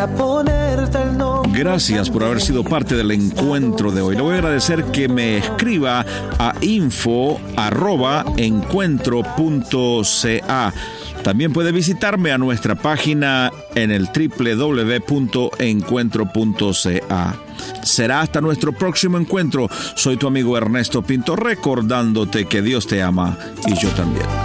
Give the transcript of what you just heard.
para ponerte el nombre. Gracias por haber sido parte del encuentro de hoy. Le voy a agradecer que me escriba a info@encuentro.ca. También puede visitarme a nuestra página en el www.encuentro.ca. Será hasta nuestro próximo encuentro. Soy tu amigo Ernesto Pinto, recordándote que Dios te ama y yo también.